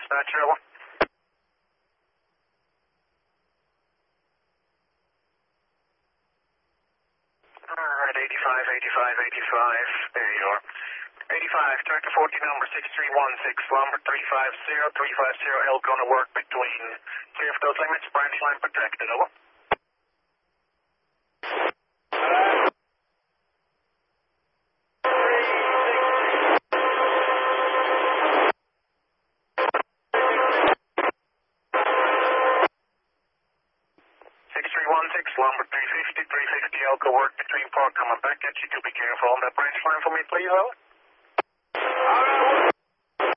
dispatcher, over. Alright, 85, 85, 85. There you are. 85, tractor 14 number 6316, Lambert 350, 350 L, gonna work between three of those limits, branch line protected, over. 6316, Lambert 350, 350 Elko work between park coming back at you. To be careful on that branch line for me, please, over.